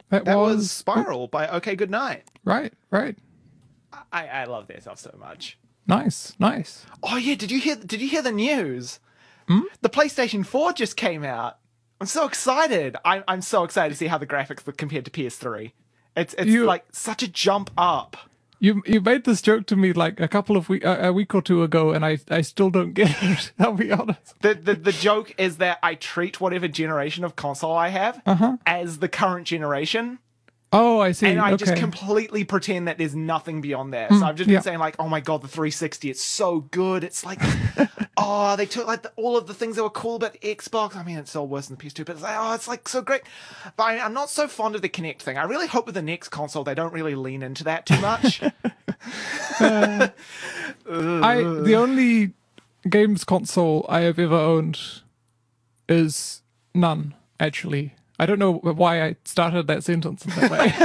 That was Spiral by OK Goodnight. Right. I love their stuff so much. Nice. Oh yeah, did you hear the news? The PlayStation 4 just came out. I'm so excited. I'm so excited to see how the graphics look compared to PS3. It's like such a jump up. You made this joke to me like a week or two ago, and I still don't get it. I'll be honest. The joke is that I treat whatever generation of console I have as the current generation. Oh, I see. And I just Okay. completely pretend that there's nothing beyond that. So I've just been saying like, oh my god, the 360, it's so good. It's like, oh, they took like all of the things that were cool about the Xbox. I mean, it's all worse than the PS2, but it's like, oh, it's like so great. But I'm not so fond of the Kinect thing. I really hope with the next console they don't really lean into that too much. The only games console I have ever owned is none, actually. I don't know why I started that sentence in that way.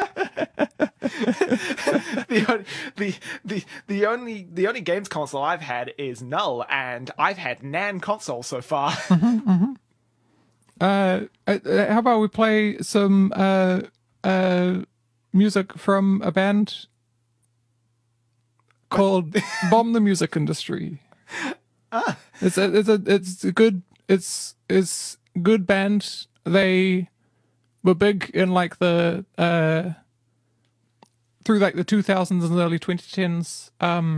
the only games console I've had is Null, and I've had Nan console so far. How about we play some music from a band called Bomb the Music Industry? It's a good band. They were big in like through like the 2000s and the early 2010s.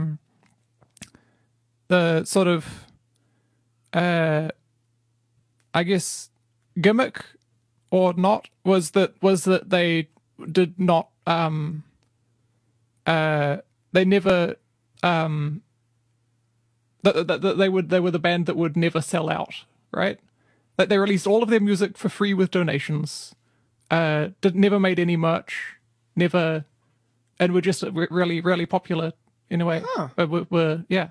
The sort of I guess gimmick or not was that they did not they never that they were the band that would never sell out, right? Like they released all of their music for free with donations, never made any merch, never, and were just really, really popular in a way. Yeah.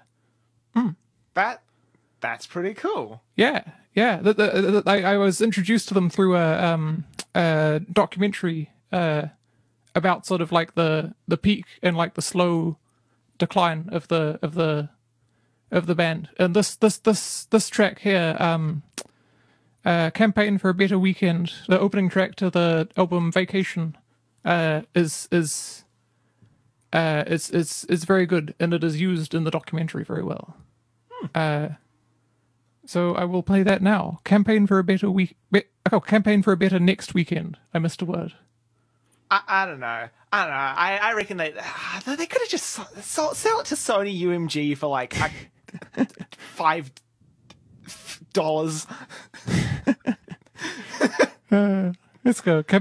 That's pretty cool. Yeah. I was introduced to them through a documentary about sort of like the peak and like the slow decline of the band. And this track here, Campaign for a Better Weekend, the opening track to the album Vacation, is very good, and it is used in the documentary very well. So I will play that now. Campaign for a Better Campaign for a Better Next Weekend. I missed a word. I don't know. I reckon they could have just sell it to Sony UMG for like $5. Let's go.